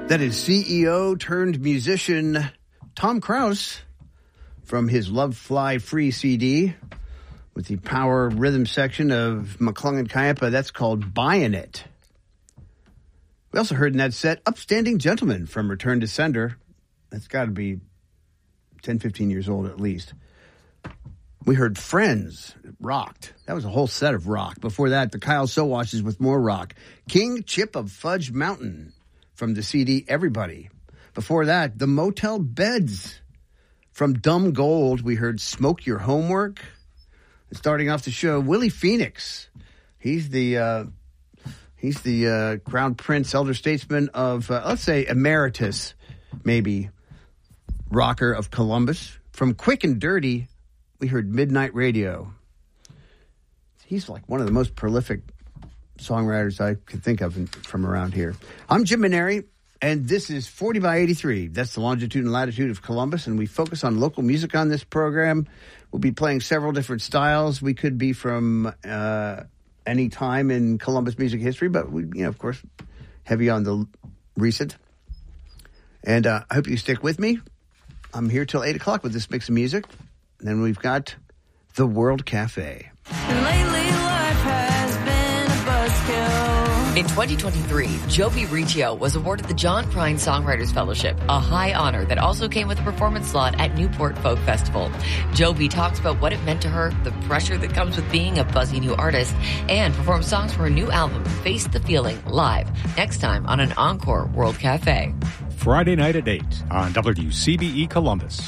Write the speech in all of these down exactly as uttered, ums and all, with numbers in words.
That is C E O turned musician Tom Krause from his Love Fly Free C D with the power rhythm section of McClung Caiapa. That's called Buyin' It. We also heard in that set Upstanding Gentleman from Return to Sender. That's got to be ten, fifteen years old at least. We heard Friends, rocked. That was a whole set of rock. Before that, the Kyle Sowashes with more rock. King Chip of Fudge Mountain from the C D Everybody. Before that, the Motel Beds. From Dumb Gold, we heard Smoke Your Homework. And starting off the show, Willie Phoenix. He's the uh, he's the uh, crown prince, elder statesman of, uh, let's say, emeritus, maybe, rocker of Columbus. From Quick and Dirty, we heard Midnight Radio. He's like one of the most prolific songwriters I could think of in, from around here. I'm Jim Maneri, and this is forty by eighty-three. That's the longitude and latitude of Columbus, and we focus on local music on this program. We'll be playing several different styles. We could be from uh, any time in Columbus music history, but we, you know, of course, heavy on the recent. And uh, I hope you stick with me. I'm here till eight o'clock with this mix of music. And then we've got the World Cafe. Lately, life has been a buzzkill. In twenty twenty-three, Joby Riccio was awarded the John Prine Songwriters Fellowship, a high honor that also came with a performance slot at Newport Folk Festival. Joby talks about what it meant to her, the pressure that comes with being a buzzy new artist, and performs songs for her new album, Face the Feeling, live, next time on an Encore World Cafe. Friday night at eight on W C B E Columbus.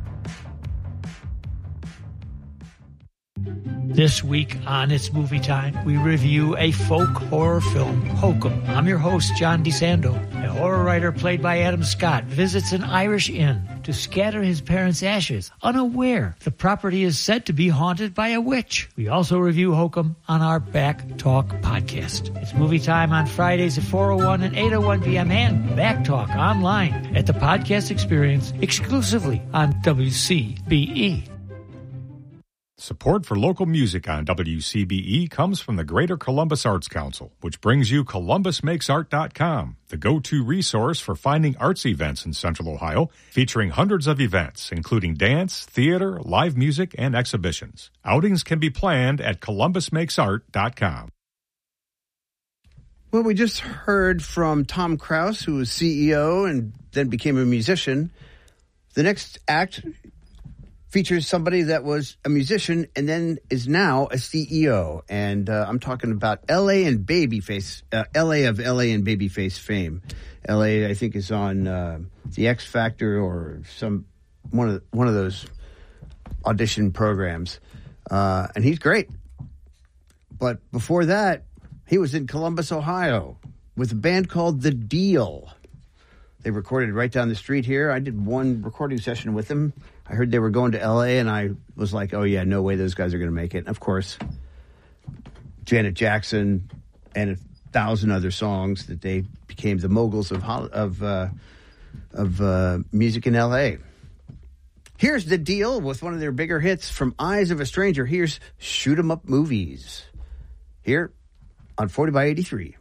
This week on It's Movie Time, we review a folk horror film, Hokum. I'm your host, John DeSando. A horror writer played by Adam Scott visits an Irish inn to scatter his parents' ashes, unaware the property is said to be haunted by a witch. We also review Hokum on our Back Talk podcast. It's Movie Time on Fridays at four oh one and eight oh one p.m. and Back Talk online at the Podcast Experience exclusively on W C B E. Support for local music on W C B E comes from the Greater Columbus Arts Council, which brings you Columbus Makes Art dot com, the go-to resource for finding arts events in Central Ohio, featuring hundreds of events, including dance, theater, live music, and exhibitions. Outings can be planned at Columbus Makes Art dot com. Well, we just heard from Tom Krause, who was C E O and then became a musician. The next act features somebody that was a musician and then is now a C E O. And uh, I'm talking about L A and Babyface, uh, L A of L A and Babyface fame. L A, I think, is on uh, the X Factor or some one of one of those audition programs. Uh, and he's great. But before that, he was in Columbus, Ohio, with a band called The Deal. They recorded right down the street here. I did one recording session with them. I heard they were going to L A, and I was like, oh, yeah, no way those guys are going to make it. And of course, Janet Jackson and a thousand other songs that they became the moguls of of uh, of uh, music in L A. Here's The Deal with one of their bigger hits from Eyes of a Stranger. Here's Shoot 'em Up Movies here on forty by eighty-three.